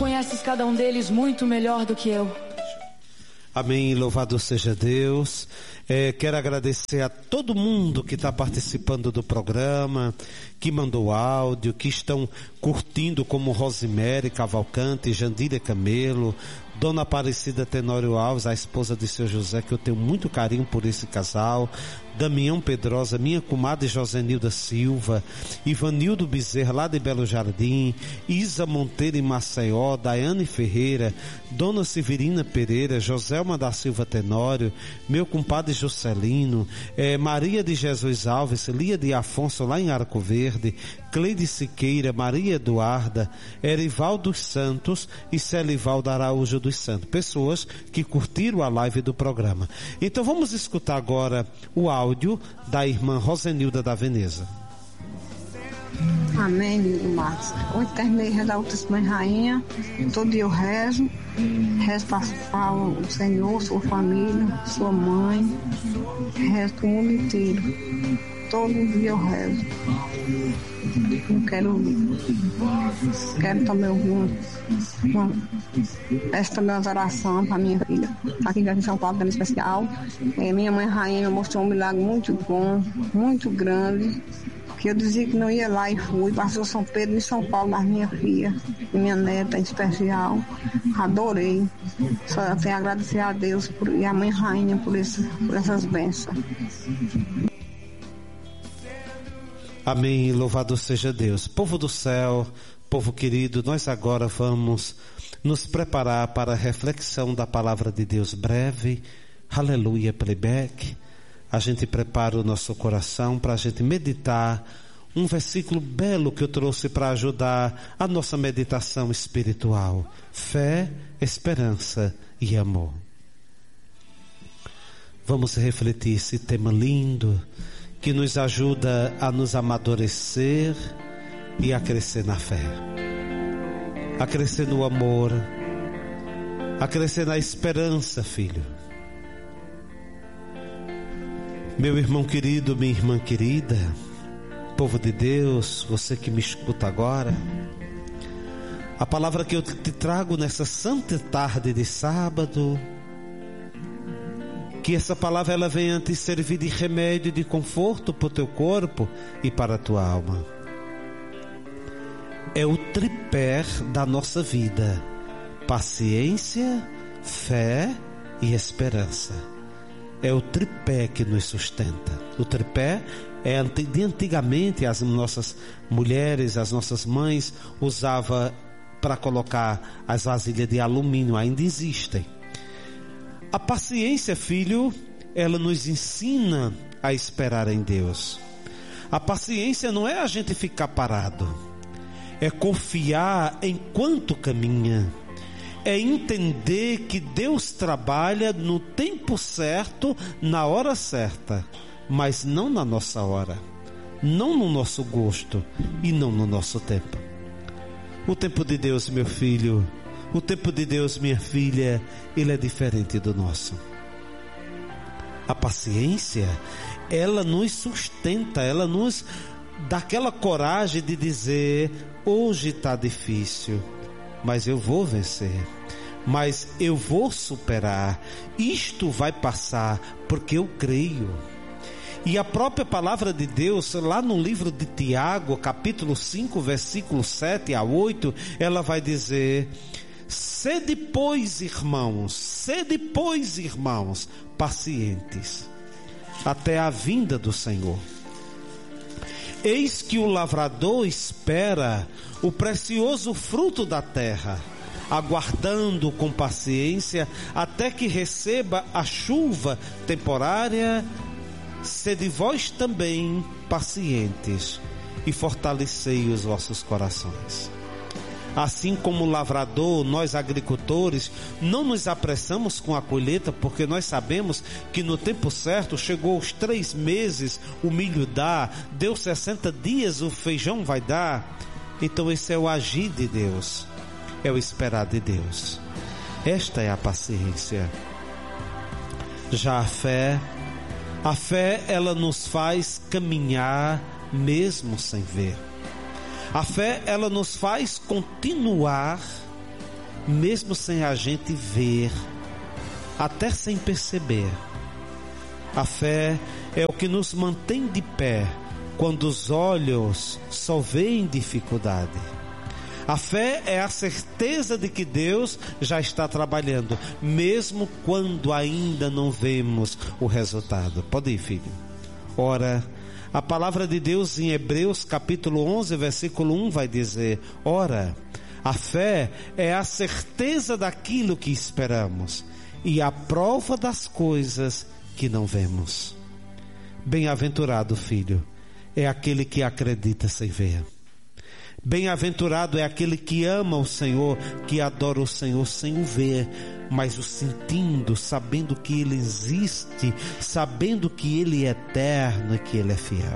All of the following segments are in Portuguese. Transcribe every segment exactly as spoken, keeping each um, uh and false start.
conheces cada um deles muito melhor do que eu. Amém, louvado seja Deus. É, quero agradecer a todo mundo que está participando do programa, que mandou áudio, que estão curtindo, como Rosemary Cavalcante, Jandília Camelo, Dona Aparecida Tenório Alves, a esposa de seu José, que eu tenho muito carinho por esse casal, Damião Pedrosa, minha comadre Josenilda Silva, Ivanildo Bezerra, lá de Belo Jardim, Isa Monteiro em Maceió, Daiane Ferreira, Dona Severina Pereira, Joselma da Silva Tenório, meu compadre Juscelino, eh, Maria de Jesus Alves, Lia de Afonso lá em Arco Verde, Cleide Siqueira, Maria Eduarda, Erivaldo Santos e Celivaldo Araújo dos Santos, pessoas que curtiram a live do programa. Então vamos escutar agora o áudio da irmã Rosenilda da Veneza. Amém, lindo Marcos. Hoje terminei de rezar o Texto Mãe Rainha. Todo dia eu rezo. Rezo para o Senhor, sua família, sua mãe. Rezo para o mundo inteiro. Todo dia eu rezo. Eu quero, quero também ouvir uma, uma, essa também uma oração para minha filha. Aqui em São Paulo, também especial. É, minha mãe Rainha me mostrou um milagre muito bom, muito grande. Que eu dizia que não ia lá e fui. Passou São Pedro em São Paulo, mas minha filha, minha neta em especial. Adorei. Só tenho a agradecer a Deus por, e a mãe Rainha por, esse, por essas bênçãos. Amém, louvado seja Deus. Povo do céu, povo querido, nós agora vamos nos preparar para a reflexão da palavra de Deus breve. Aleluia, playback. A gente prepara o nosso coração para a gente meditar um versículo belo que eu trouxe para ajudar a nossa meditação espiritual. Fé, esperança e amor. Vamos refletir esse tema lindo que nos ajuda a nos amadurecer e a crescer na fé, a crescer no amor, a crescer na esperança, filho. Meu irmão querido, minha irmã querida, povo de Deus, você que me escuta agora, a palavra que eu te trago nessa santa tarde de sábado, que essa palavra ela venha te servir de remédio e de conforto para o teu corpo e para a tua alma. É o tripé da nossa vida: paciência, fé e esperança. É o tripé que nos sustenta. O tripé é de antigamente as nossas mulheres, as nossas mães usavam para colocar as vasilhas de alumínio, ainda existem. A paciência, filho, ela nos ensina a esperar em Deus. A paciência não é a gente ficar parado, é confiar enquanto caminha, é entender que Deus trabalha no tempo certo, na hora certa, mas não na nossa hora, não no nosso gosto e não no nosso tempo. O tempo de Deus, meu filho, o tempo de Deus, minha filha, ele é diferente do nosso. A paciência, ela nos sustenta, ela nos dá aquela coragem de dizer: hoje está difícil, mas eu vou vencer, mas eu vou superar, isto vai passar, porque eu creio. E a própria palavra de Deus, lá no livro de Tiago, capítulo cinco, versículo sete a oito, ela vai dizer: sede, pois, irmãos, sede, pois, irmãos, pacientes, até a vinda do Senhor. Eis que o lavrador espera o precioso fruto da terra, aguardando com paciência até que receba a chuva temporária. Sede vós também pacientes e fortalecei os vossos corações. Assim como o lavrador, nós agricultores não nos apressamos com a colheita, porque nós sabemos que no tempo certo, chegou os três meses, o milho dá, deu sessenta dias, o feijão vai dar. Então esse é o agir de Deus, é o esperar de Deus. Esta é a paciência. Já a fé, a fé ela nos faz caminhar mesmo sem ver. A fé, ela nos faz continuar mesmo sem a gente ver, até sem perceber. A fé é o que nos mantém de pé quando os olhos só veem dificuldade. A fé é a certeza de que Deus já está trabalhando, mesmo quando ainda não vemos o resultado. Pode ir, filho. Ora, a palavra de Deus em Hebreus capítulo onze, versículo um vai dizer: ora, a fé é a certeza daquilo que esperamos e a prova das coisas que não vemos. Bem-aventurado, filho, é aquele que acredita sem ver. Bem-aventurado é aquele que ama o Senhor, que adora o Senhor sem o ver, mas o sentindo, sabendo que Ele existe, sabendo que Ele é eterno e que Ele é fiel.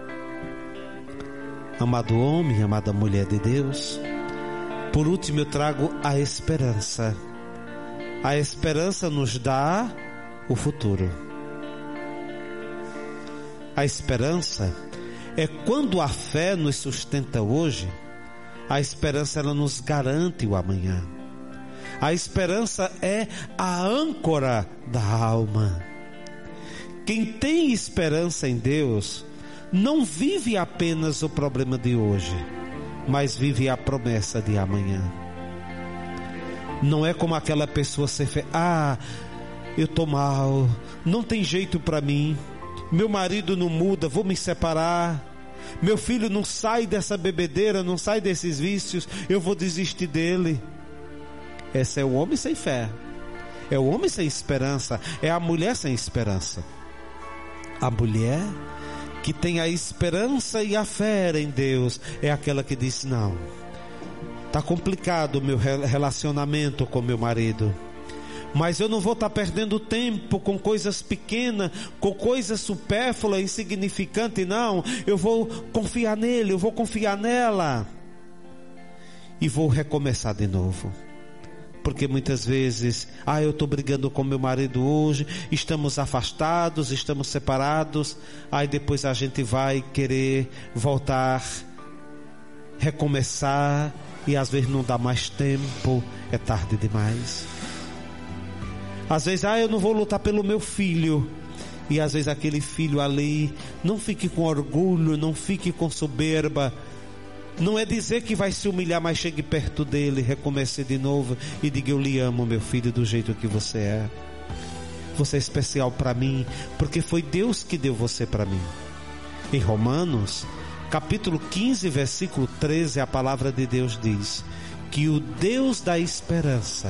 Amado homem, amada mulher de Deus, por último eu trago a esperança. A esperança nos dá o futuro. A esperança é quando a fé nos sustenta hoje. A esperança, ela nos garante o amanhã. A esperança é a âncora da alma. Quem tem esperança em Deus não vive apenas o problema de hoje, mas vive a promessa de amanhã. Não é como aquela pessoa ser fe... ah, eu estou mal, não tem jeito para mim, meu marido não muda, vou me separar, meu filho não sai dessa bebedeira, não sai desses vícios, eu vou desistir dele. Esse é o homem sem fé, é o homem sem esperança, é a mulher sem esperança. A mulher que tem a esperança e a fé em Deus é aquela que diz: não, está complicado o meu relacionamento com meu marido, mas eu não vou estar perdendo tempo com coisas pequenas, com coisas supérfluas, insignificantes, não. Eu vou confiar nele, eu vou confiar nela e vou recomeçar de novo. Porque muitas vezes, ah, eu estou brigando com meu marido hoje, estamos afastados, estamos separados, aí depois a gente vai querer voltar, recomeçar, e às vezes não dá mais tempo, é tarde demais. Às vezes, ah, eu não vou lutar pelo meu filho, e às vezes aquele filho ali, não fique com orgulho, não fique com soberba. Não é dizer que vai se humilhar, mas chegue perto dele, recomece de novo e diga: eu lhe amo, meu filho, do jeito que você é. Você é especial para mim, porque foi Deus que deu você para mim. Em Romanos, capítulo quinze, versículo treze, a palavra de Deus diz que o Deus da esperança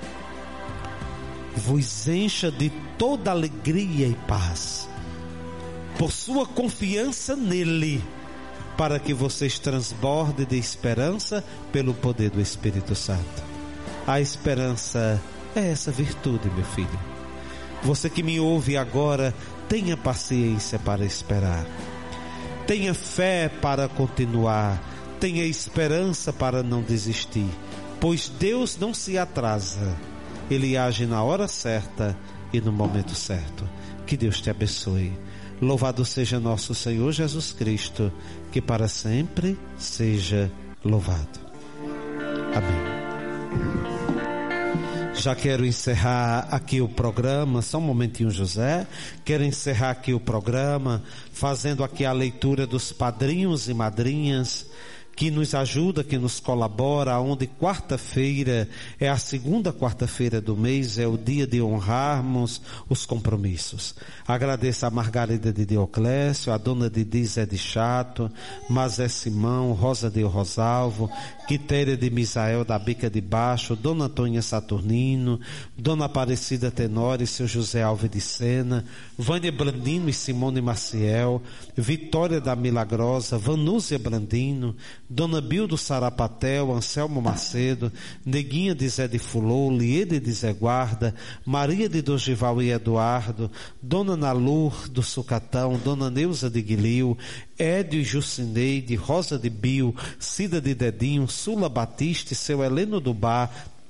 vos encha de toda alegria e paz, por sua confiança nele, para que vocês transbordem de esperança pelo poder do Espírito Santo. A esperança é essa virtude, meu filho. Você que me ouve agora, tenha paciência para esperar. Tenha fé para continuar. Tenha esperança para não desistir. Pois Deus não se atrasa. Ele age na hora certa e no momento certo. Que Deus te abençoe. Louvado seja nosso Senhor Jesus Cristo, que para sempre seja louvado. Amém. Já quero encerrar aqui o programa, só um momentinho, José. Quero encerrar aqui o programa, fazendo aqui a leitura dos padrinhos e madrinhas, que nos ajuda, que nos colabora, onde quarta-feira é a segunda quarta-feira do mês, é o dia de honrarmos os compromissos. Agradeço a Margarida de Dioclésio, a dona Didi Zé de Chato, Mazé Simão, Rosa de Rosalvo, Quitéria de Misael da Bica de Baixo, Dona Antônia Saturnino, Dona Aparecida Tenório e seu José Alves de Sena, Vânia Brandino e Simone Maciel, Vitória da Milagrosa, Vanúzia Brandino, Dona Bildo Sarapatel, Anselmo Macedo, Neguinha de Zé de Fulô, Liede de Zé Guarda, Maria de Dogival e Eduardo, Dona Nalur do Sucatão, Dona Neuza de Guilil, Édio e Jucineide, Rosa de Bio, Cida de Dedinho, Sula Batista e seu Heleno do Bar,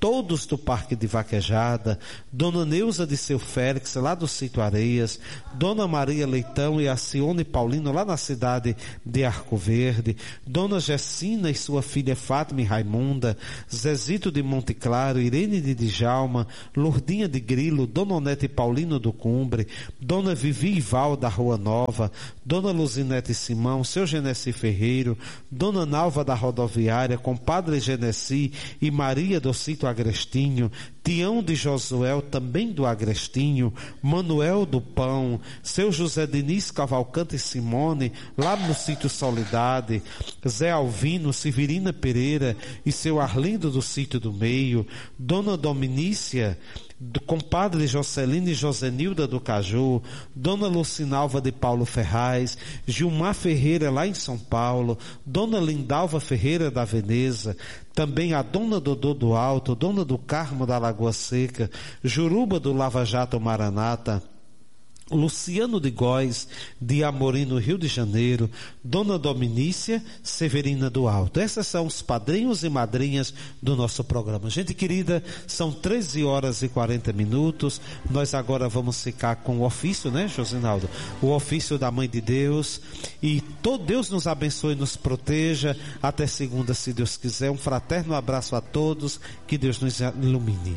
todos do Parque de Vaquejada, Dona Neuza de Seu Félix, lá do Sítio Areias, Dona Maria Leitão e a Cione Paulino, lá na cidade de Arco Verde, Dona Gessina e sua filha Fátima e Raimunda, Zezito de Monte Claro, Irene de Djalma, Lourdinha de Grilo, Dona Onete Paulino do Cumbre, Dona Vivi e Val da Rua Nova, Dona Luzinete Simão, Seu Genesi Ferreiro, Dona Nalva da Rodoviária, Compadre Genesi e Maria do Sítio Agrestinho, Tião de Josuel, também do Agrestinho, Manuel do Pão, Seu José Diniz Cavalcante Simone, lá no Sítio Solidade, Zé Alvino, Severina Pereira e seu Arlindo do Sítio do Meio, Dona Dominícia, do compadre Jocelino e Josenilda do Caju, Dona Lucinalva de Paulo Ferraz, Gilmar Ferreira lá em São Paulo, Dona Lindalva Ferreira da Veneza, também a Dona Dodô do Alto, Dona do Carmo da Lagoa Seca, Juruba do Lava Jato Maranata, Luciano de Góes, de Amorim, no Rio de Janeiro, Dona Dominícia Severina do Alto. Esses são os padrinhos e madrinhas do nosso programa. Gente querida, são treze horas e quarenta minutos. Nós agora vamos ficar com o ofício, né, Josinaldo? O ofício da Mãe de Deus. E todo Deus nos abençoe e nos proteja. Até segunda, se Deus quiser. Um fraterno abraço a todos. Que Deus nos ilumine.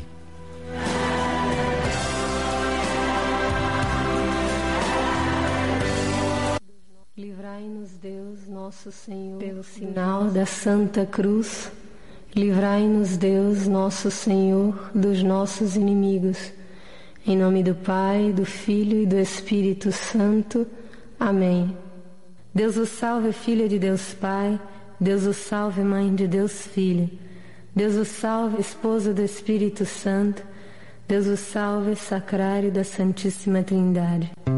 Livrai-nos, Deus, nosso Senhor, pelo sinal da Santa Cruz. Livrai-nos, Deus, nosso Senhor, dos nossos inimigos. Em nome do Pai, do Filho e do Espírito Santo. Amém. Deus o salve, Filha de Deus Pai. Deus o salve, Mãe de Deus Filho. Deus o salve, Esposa do Espírito Santo. Deus o salve, Sacrário da Santíssima Trindade.